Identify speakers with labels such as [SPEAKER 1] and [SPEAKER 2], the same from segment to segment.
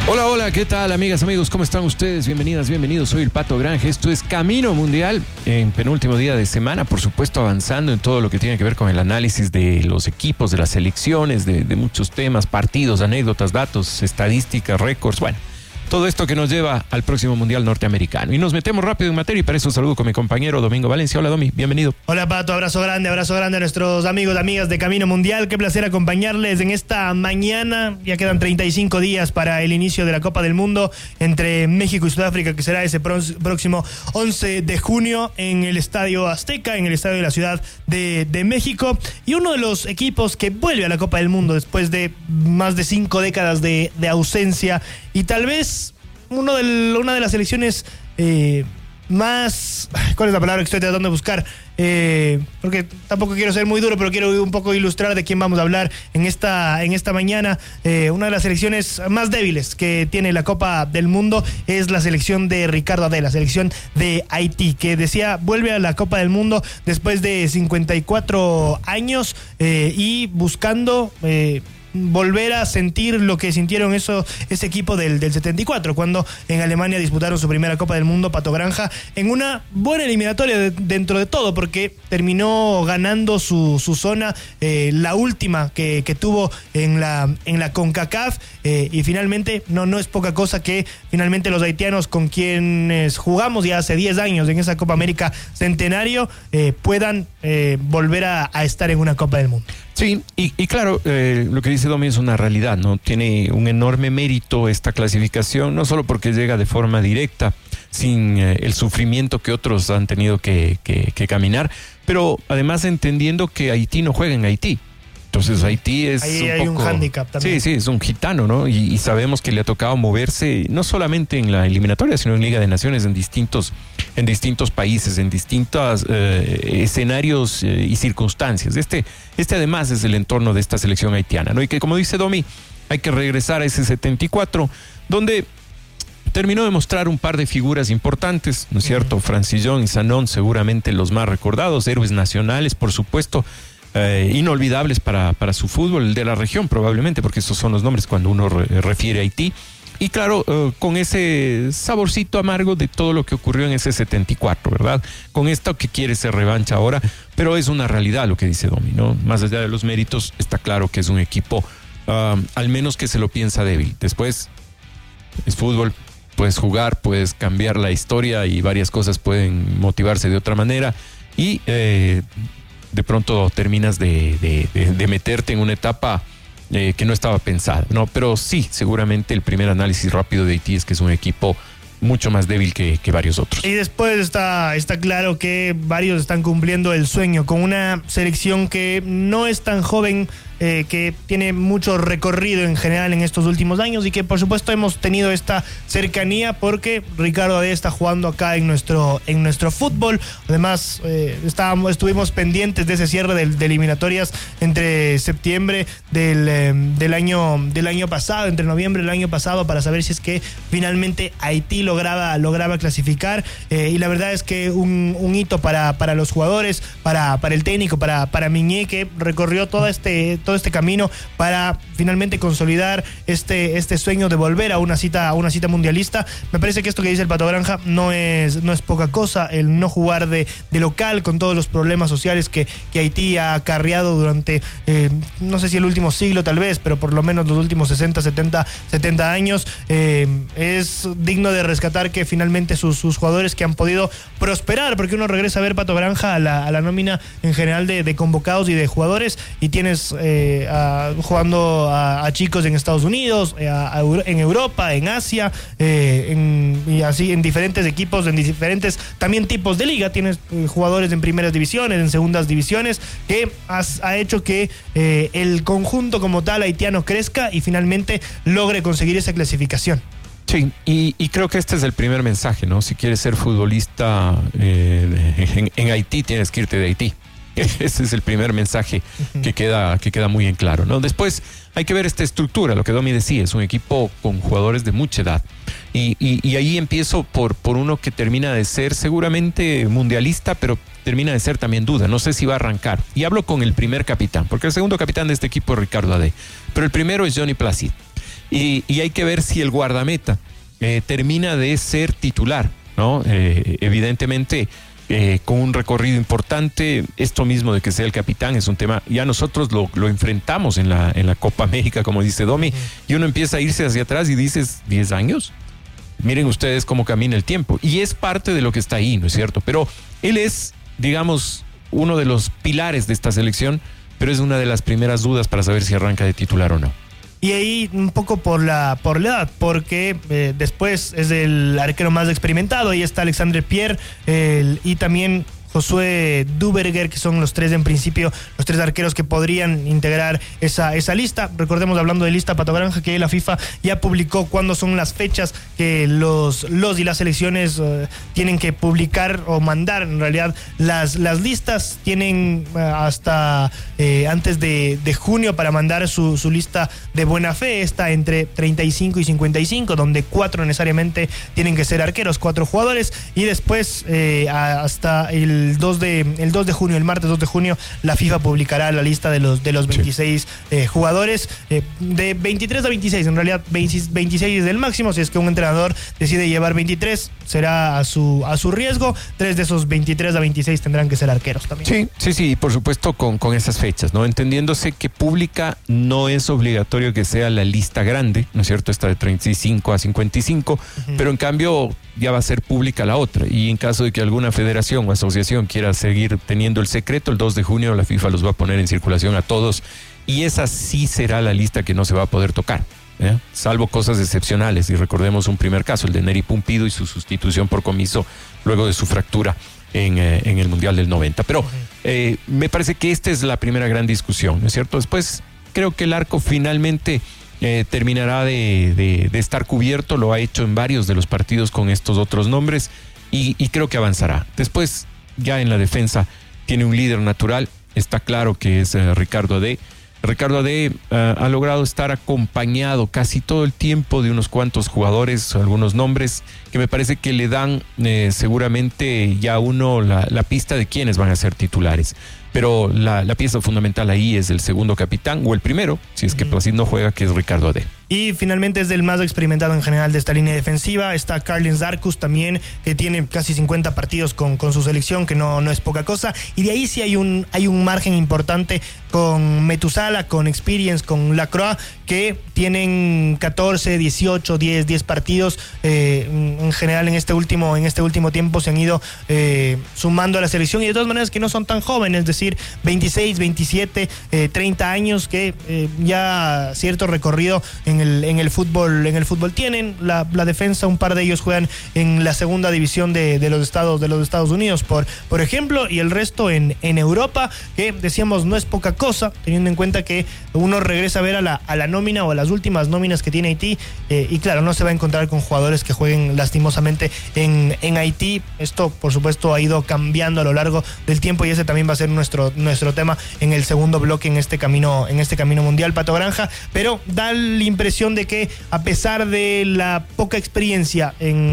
[SPEAKER 1] Hola, hola, ¿qué tal, amigas, amigos? ¿Cómo están ustedes? Bienvenidas, bienvenidos. Soy el Pato Granje. Esto es Camino Mundial en penúltimo día de semana, por supuesto, avanzando en todo lo que tiene que ver con el análisis de los equipos, de las selecciones, de muchos temas, partidos, anécdotas, datos, estadísticas, récords, bueno. Todo esto que nos lleva al próximo Mundial Norteamericano. Y nos metemos rápido en materia y para eso saludo con mi compañero Domingo Valencia. Hola, Domi, bienvenido.
[SPEAKER 2] Hola, Pato, abrazo grande a nuestros amigos, amigas de Camino Mundial. Qué placer acompañarles en esta mañana. Ya quedan 35 días para el inicio de la Copa del Mundo entre México y Sudáfrica, que será ese próximo 11 de junio en el Estadio Azteca, en el Estadio de la Ciudad de México. Y uno de los equipos que vuelve a la Copa del Mundo después de más de 5 décadas de ausencia y tal vez una de las selecciones más... ¿Cuál es la palabra que estoy tratando de buscar? Porque tampoco quiero ser muy duro, pero quiero un poco ilustrar de quién vamos a hablar en esta mañana. Una de las selecciones más débiles que tiene la Copa del Mundo es la selección de Ricardo Adé, la selección de Haití, que decía vuelve a la Copa del Mundo después de 54 años y buscando... volver a sentir lo que sintieron ese equipo del 74, cuando en Alemania disputaron su primera Copa del Mundo, Pato Granja, en una buena eliminatoria dentro de todo, porque terminó ganando su zona, la última que tuvo en la CONCACAF, y finalmente no es poca cosa que finalmente los haitianos, con quienes jugamos ya hace 10 años en esa Copa América Centenario, puedan volver a estar en una Copa del Mundo.
[SPEAKER 1] Sí, y claro, lo que dice Domi es una realidad, ¿no? Tiene un enorme mérito esta clasificación, no solo porque llega de forma directa, sin el sufrimiento que otros han tenido que caminar, pero además entendiendo que Haití no juega en Haití. Entonces Haití es
[SPEAKER 2] ahí hay un hándicap también. Sí,
[SPEAKER 1] es un gitano, ¿no? Y sabemos que le ha tocado moverse no solamente en la eliminatoria, sino en Liga de Naciones, en distintos países, en distintos escenarios y circunstancias. Este además es el entorno de esta selección haitiana, ¿no? Y que, como dice Domi, hay que regresar a ese 74, donde terminó de mostrar un par de figuras importantes, ¿no es cierto? Francillón y Sanón, seguramente los más recordados, héroes nacionales, por supuesto, inolvidables para su fútbol de la región, probablemente, porque esos son los nombres cuando uno refiere a Haití. Y claro, con ese saborcito amargo de todo lo que ocurrió en ese 74, ¿verdad? Con esto que quiere ser revancha ahora, pero es una realidad lo que dice Domi, ¿no? Más allá de los méritos, está claro que es un equipo, al menos que se lo piensa débil. Después, es fútbol, puedes jugar, puedes cambiar la historia y varias cosas pueden motivarse de otra manera y de pronto terminas de meterte en una etapa que no estaba pensada, ¿no? Pero sí, seguramente el primer análisis rápido de Haití es que es un equipo mucho más débil que varios otros.
[SPEAKER 2] Y después está claro que varios están cumpliendo el sueño con una selección que no es tan joven, que tiene mucho recorrido en general en estos últimos años y que por supuesto hemos tenido esta cercanía porque Ricardo Adé está jugando acá en nuestro fútbol. Además, estuvimos pendientes de ese cierre de eliminatorias entre septiembre del año pasado, entre noviembre del año pasado, para saber si es que finalmente Haití lograba clasificar, y la verdad es que un hito para los jugadores, para el técnico, para Miñé, que recorrió todo este camino para finalmente consolidar este sueño de volver a una cita mundialista. Me parece que esto que dice el Pato Granja no es poca cosa, el no jugar de local con todos los problemas sociales que Haití ha acarreado durante no sé si el último siglo tal vez, pero por lo menos los últimos 60, 70 años. Es digno de rescatar que finalmente sus jugadores que han podido prosperar, porque uno regresa a ver, Pato Granja, a la nómina en general de convocados y de jugadores, y tienes jugando a chicos en Estados Unidos, en Europa, en Asia, y así en diferentes equipos, en diferentes también tipos de liga. Tienes jugadores en primeras divisiones, en segundas divisiones, que ha hecho que el conjunto como tal haitiano crezca y finalmente logre conseguir esa clasificación.
[SPEAKER 1] Sí, y creo que este es el primer mensaje, ¿no? Si quieres ser futbolista en Haití, tienes que irte de Haití. Ese es el primer mensaje que queda muy en claro, ¿no? Después hay que ver esta estructura, lo que Domi decía, es un equipo con jugadores de mucha edad. Y ahí empiezo por uno que termina de ser seguramente mundialista, pero termina de ser también duda. No sé si va a arrancar. Y hablo con el primer capitán, porque el segundo capitán de este equipo es Ricardo Adé. Pero el primero es Johnny Placid. Y hay que ver si el guardameta termina de ser titular, ¿no? Evidentemente, con un recorrido importante, esto mismo de que sea el capitán es un tema, ya nosotros lo enfrentamos en la Copa América, como dice Domi, y uno empieza a irse hacia atrás y dices, ¿10 años? Miren ustedes cómo camina el tiempo. Y es parte de lo que está ahí, ¿no es cierto? Pero él es, digamos, uno de los pilares de esta selección, pero es una de las primeras dudas para saber si arranca de titular o no.
[SPEAKER 2] Y ahí un poco por la edad, porque después es el arquero más experimentado. Ahí está Alexandre Pierre y también Josué Duberger, que son los tres en principio, los tres arqueros que podrían integrar esa lista. Recordemos, hablando de lista, Pato Granja, que la FIFA ya publicó cuándo son las fechas que los y las selecciones tienen que publicar o mandar en realidad las listas. Tienen hasta antes de junio para mandar su lista de buena fe. Está entre 35 y 55, donde 4 necesariamente tienen que ser arqueros, 4 jugadores, y después hasta el 2 de junio, el martes 2 de junio, la FIFA publicará la lista de los 26 jugadores, de 23 a 26, en realidad 26 es el máximo. Si es que un entrenador decide llevar 23, será a su riesgo. 3 de esos 23 a 26 tendrán que ser arqueros también.
[SPEAKER 1] Sí, por supuesto con esas fechas, ¿no? Entendiéndose que pública no es obligatorio que sea la lista grande, ¿no es cierto? Esta de 35 a 55, pero en cambio ya va a ser pública la otra, y en caso de que alguna federación o asociación quiera seguir teniendo el secreto, el 2 de junio la FIFA los va a poner en circulación a todos, y esa sí será la lista que no se va a poder tocar, salvo cosas excepcionales. Y recordemos un primer caso, el de Neri Pumpido y su sustitución por Comiso luego de su fractura en el Mundial del 90. Pero me parece que esta es la primera gran discusión, ¿no es cierto? Después creo que el arco finalmente terminará de estar cubierto, lo ha hecho en varios de los partidos con estos otros nombres, y creo que avanzará. Después, ya en la defensa, tiene un líder natural, está claro que es Ricardo Adé. Ricardo Adé ha logrado estar acompañado casi todo el tiempo de unos cuantos jugadores, algunos nombres que me parece que le dan seguramente ya a uno la pista de quiénes van a ser titulares. Pero la pieza fundamental ahí es el segundo capitán, o el primero, si es que Placid no juega, que es Ricardo Adé.
[SPEAKER 2] Y finalmente es el más experimentado en general de esta línea defensiva. Está Carlens Darkus también, que tiene casi 50 partidos con su selección, que no es poca cosa. Y de ahí sí hay un margen importante con Metusala, con Experience, con Lacroix, que tienen 14, 18, 10 partidos. En general en este último tiempo se han ido sumando a la selección, y de todas maneras que no son tan jóvenes, es decir, 26, 27, 30 años, que ya cierto recorrido en el fútbol tienen. La defensa, un par de ellos juegan en la segunda división de los Estados Unidos, por ejemplo, y el resto en Europa, que decíamos no es poca cosa, teniendo en cuenta que uno regresa a ver a la nómina o a las últimas nóminas que tiene Haití, y claro, no se va a encontrar con jugadores que jueguen lastimosamente en Haití. Esto, por supuesto, ha ido cambiando a lo largo del tiempo, y ese también va a ser nuestro tema en el segundo bloque en este camino mundial, Pato Granja. Pero da la impresión de que, a pesar de la poca experiencia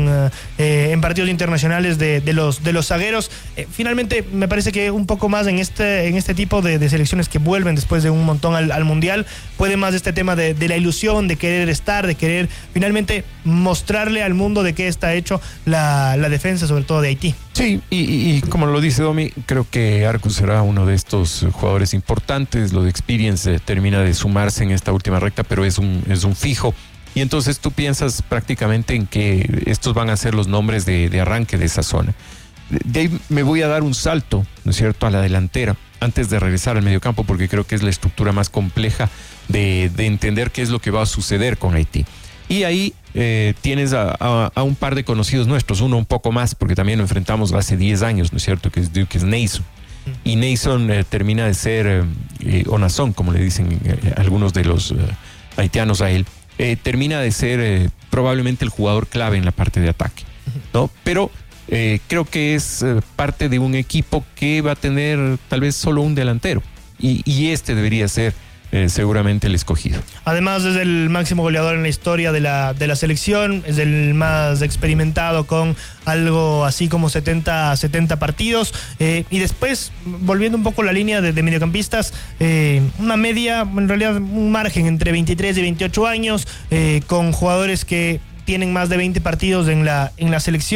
[SPEAKER 2] en partidos internacionales de los zagueros, finalmente me parece que un poco más en este tipo de selecciones que vuelven después de un montón al mundial, puede más este tema de la ilusión, de querer estar, de querer finalmente mostrarle al mundo de qué está hecho la defensa, sobre todo de Haití.
[SPEAKER 1] Sí, y como lo dice Domi, creo que Arcus será uno de estos jugadores importantes. Lo de Experience termina de sumarse en esta última recta, pero es un fijo. Y entonces tú piensas prácticamente en que estos van a ser los nombres de arranque de esa zona. De ahí me voy a dar un salto, ¿no es cierto?, a la delantera, antes de regresar al mediocampo, porque creo que es la estructura más compleja de entender qué es lo que va a suceder con Haití. Y ahí tienes a un par de conocidos nuestros, uno un poco más, porque también lo enfrentamos hace 10 años, ¿no es cierto?, que es Nason. Y Nason termina de ser, o Nason, como le dicen algunos de los haitianos a él, termina de ser probablemente el jugador clave en la parte de ataque, ¿no? Pero creo que es parte de un equipo que va a tener tal vez solo un delantero, y este debería ser seguramente el escogido.
[SPEAKER 2] Además es el máximo goleador en la historia de la selección, es el más experimentado con algo así como 70 partidos, y después, volviendo un poco a la línea de mediocampistas, una media, en realidad un margen entre 23 y 28 años, con jugadores que tienen más de 20 partidos en la selección.